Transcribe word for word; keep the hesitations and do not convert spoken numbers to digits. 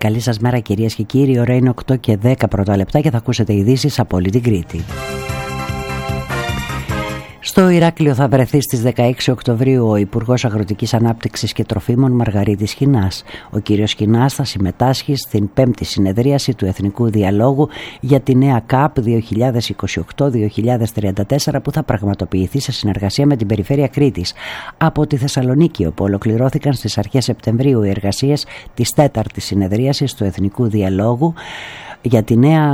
Καλή σας μέρα κυρίες και κύριοι. Η ώρα είναι οκτώ και δέκα πρώτα λεπτά και θα ακούσετε ειδήσεις από όλη την Κρήτη. Στο Ηράκλειο θα βρεθεί στις δεκαέξι Οκτωβρίου ο Υπουργός Αγροτικής Ανάπτυξης και Τροφίμων Μαργαρίτης Χινάς. Ο κύριος Χινάς θα συμμετάσχει στην πέμπτη συνεδρίαση του Εθνικού Διαλόγου για τη νέα ΚΑΠ δύο χιλιάδες είκοσι οκτώ δύο χιλιάδες τριάντα τέσσερα που θα πραγματοποιηθεί σε συνεργασία με την Περιφέρεια Κρήτης. Από τη Θεσσαλονίκη, όπου ολοκληρώθηκαν στις αρχές Σεπτεμβρίου οι εργασίες της τέταρτης συνεδρίασης του Εθνικού Διαλόγου για τη νέα